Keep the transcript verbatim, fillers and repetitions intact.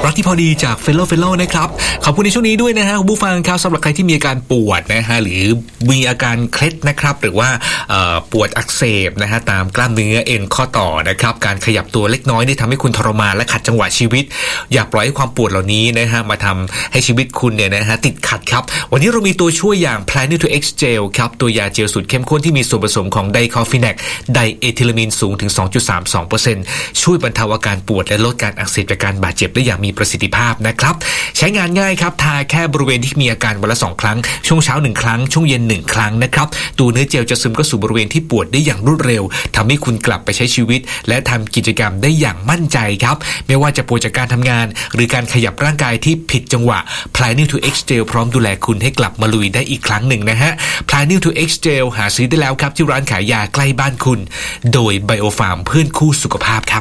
รักที่พอดีจากเฟลโลเฟลโลนะครับขอบคุณในช่วงนี้ด้วยนะฮะคุณผู้ฟังครับสำหรับใครที่มีอาการปวดนะฮะหรือมีอาการเคล็ดนะครับหรือว่าปวดอักเสบนะฮะตามกล้ามเนื้อเอ็นข้อต่อนะครับการขยับตัวเล็กน้อยได้ทำให้คุณทรมานและขัดจังหวะชีวิตอย่าปล่อยให้ความปวดเหล่านี้นะฮะมาทำให้ชีวิตคุณเนี่ยนะฮะติดขัดครับวันนี้เรามีตัวช่วยอย่าง Planet to X Gel ครับตัวยาเจลสูตรเข้มข้นที่มีส่วนผสมของไดคอฟิแนกไดเอทิลามีนสูงถึง สองจุดสามสองเปอร์เซ็นต์ ช่วยบรรเทาอาการปวดและลดการอักเสบจากการบาดเจ็บได้อย่างมีประสิทธิภาพนะครับใช้งานง่ายครับทาแค่บริเวณที่มีอาการวันละสองครั้งช่วงเช้าหนึ่งครั้งช่วงเย็นหนึ่งครั้งนะครับตัวเนื้อเจลจะซึมเข้าสู่บริเวณที่ปวดได้อย่างรวดเร็วทำให้คุณกลับไปใช้ชีวิตและทำกิจกรรมได้อย่างมั่นใจครับไม่ว่าจะปวดจากการทำงานหรือการขยับร่างกายที่ผิดจังหวะ Planet to X Gel พร้อมดูแลคุณให้กลับมาลุยได้อีกครั้งหนึ่งนะฮะ Planet to X Gel หาซื้อได้แล้วครับที่ร้านขายยาใกล้บ้านคุณโดย Biofarm เพื่อนคู่สุขภาพครับ